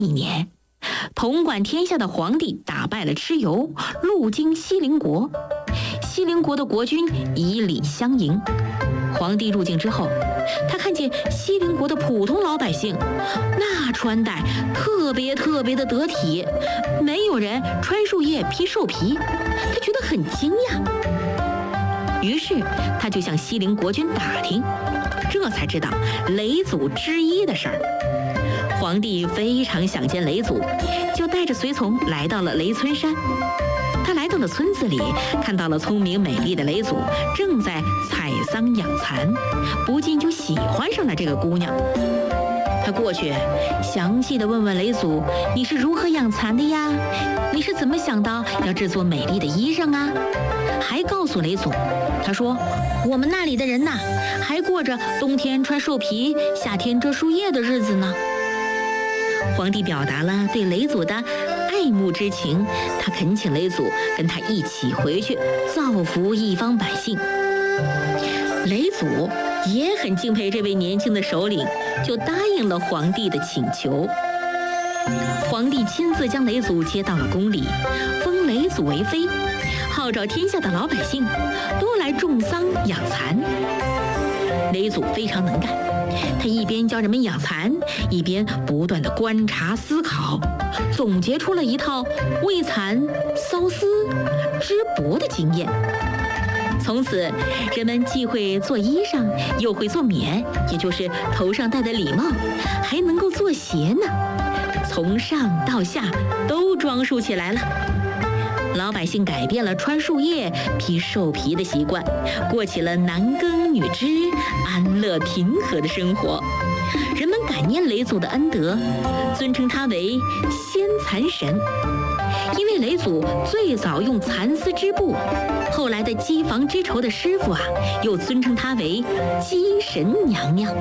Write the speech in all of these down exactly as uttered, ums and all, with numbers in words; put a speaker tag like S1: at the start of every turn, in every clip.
S1: 一年，统管天下的皇帝打败了蚩尤，路经西陵国。西陵国的国君以礼相迎。皇帝入境之后，他看见西陵国的普通老百姓，那穿戴特别特别的得体，没有人穿树叶披兽皮，他觉得很惊讶。于是他就向西陵国君打听，这才知道雷祖之一的事儿。皇帝非常想见雷祖，就带着随从来到了雷村山。他来到了村子里，看到了聪明美丽的雷祖正在采桑养蚕，不禁就喜欢上了这个姑娘。他过去详细地问问雷祖，你是如何养蚕的呀？你是怎么想到要制作美丽的衣裳啊？还告诉雷祖，他说我们那里的人呐，还过着冬天穿兽皮，夏天遮树叶的日子呢。皇帝表达了对雷祖的爱慕之情，他恳请雷祖跟他一起回去造福一方百姓。雷祖也很敬佩这位年轻的首领，就答应了皇帝的请求。皇帝亲自将雷祖接到了宫里，封雷祖为妃，号召天下的老百姓都来种桑养蚕。雷祖非常能干，他一边教人们养蚕，一边不断地观察思考，总结出了一套喂蚕、缫丝、织帛的经验。从此，人们既会做衣裳，又会做冕，也就是头上戴的礼帽，还能够做鞋呢。从上到下都装束起来了。老百姓改变了穿树叶、披兽皮的习惯，过起了男耕女织、安乐平和的生活。人们感念雷祖的恩德，尊称他为先蚕神。因为雷祖最早用蚕丝织布，后来的机房织绸的师傅啊，又尊称他为机神娘娘。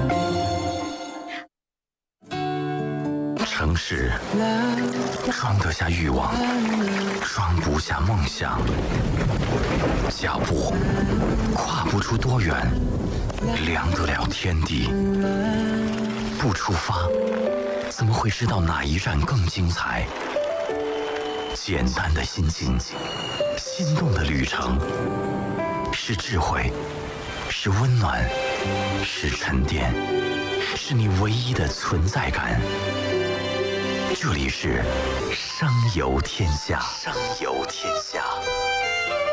S2: 城市装得下欲望，装不下梦想。脚步跨不出多远，量得了天地。不出发，怎么会知道哪一站更精彩？简单的心境，心动的旅程，是智慧，是温暖，是沉淀，是你唯一的存在感。这里是声游天下，声游天下。